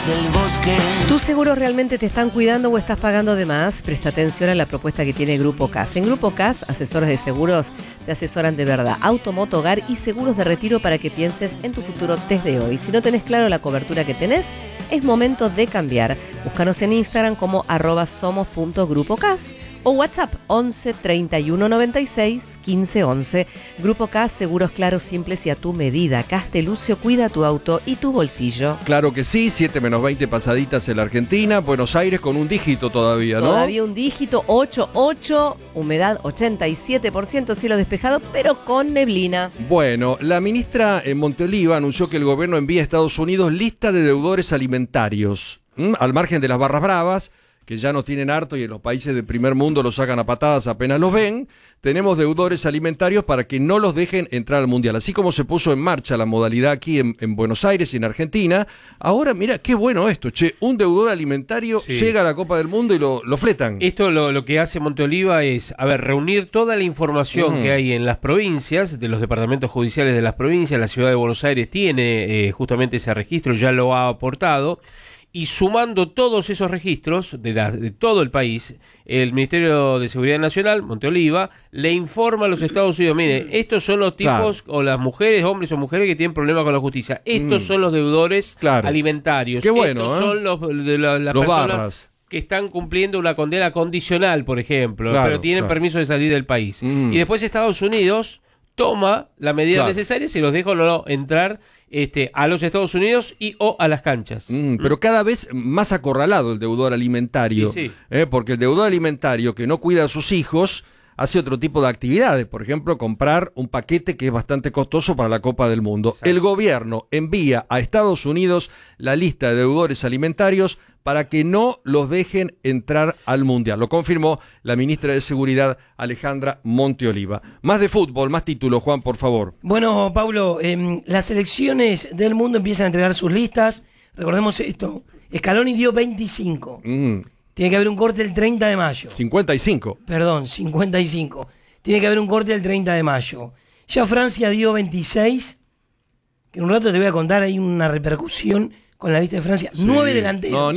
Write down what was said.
del bosque. ¿Tus seguros realmente te están cuidando o estás pagando de más? Presta atención a la propuesta que tiene Grupo CAS. En Grupo CAS, asesores de seguros te asesoran de verdad. Auto, moto, hogar y seguros de retiro para que pienses en tu futuro desde hoy. Si no tenés claro la cobertura que tenés, es momento de cambiar. Búscanos en Instagram como @somos.grupocas o WhatsApp 11 31 96 15 11. Grupo CAS, seguros claros, simples y a tu medida. Castelucio cuida tu auto y tu bolsillo. Claro que sí, 7 menos 20 pasaditas en la Argentina. Buenos Aires con un dígito todavía, ¿no? Todavía un dígito, 8,8, humedad 87%, cielo despejado, pero con neblina. Bueno, la ministra Monteoliva anunció que el gobierno envía a Estados Unidos lista de deudores alimentarios. Al margen de las barras bravas, que ya nos tienen harto y en los países del primer mundo los sacan a patadas apenas los ven, tenemos deudores alimentarios para que no los dejen entrar al Mundial. Así como se puso en marcha la modalidad aquí en Buenos Aires y en Argentina, ahora mira qué bueno esto, un deudor alimentario llega a la Copa del Mundo y lo fletan. Esto lo que hace Monteoliva es, reunir toda la información que hay en las provincias, de los departamentos judiciales de las provincias. La ciudad de Buenos Aires tiene justamente ese registro, ya lo ha aportado. Y sumando todos esos registros de todo el país, el Ministerio de Seguridad Nacional, Monteoliva, le informa a los Estados Unidos: mire, estos son los tipos, o las mujeres, hombres o mujeres que tienen problemas con la justicia. Estos son los deudores alimentarios. Qué bueno, estos son las personas barras que están cumpliendo una condena condicional, por ejemplo, pero tienen permiso de salir del país. Y después Estados Unidos toma la medida necesaria y se los deja o no entrar a los Estados Unidos y o a las canchas. Pero cada vez más acorralado el deudor alimentario, porque el deudor alimentario que no cuida a sus hijos hace otro tipo de actividades, por ejemplo, comprar un paquete que es bastante costoso para la Copa del Mundo. Exacto. El gobierno envía a Estados Unidos la lista de deudores alimentarios para que no los dejen entrar al Mundial. Lo confirmó la ministra de Seguridad, Alejandra Monteoliva. Más de fútbol, más títulos, Juan, por favor. Bueno, Pablo, las selecciones del mundo empiezan a entregar sus listas. Recordemos esto, Scaloni dio 25. Tiene que haber un corte el 30 de mayo. 55. Perdón, 55. Tiene que haber un corte el 30 de mayo. Ya Francia dio 26, que en un rato te voy a contar, hay una repercusión con la lista de Francia. 9 delanteros.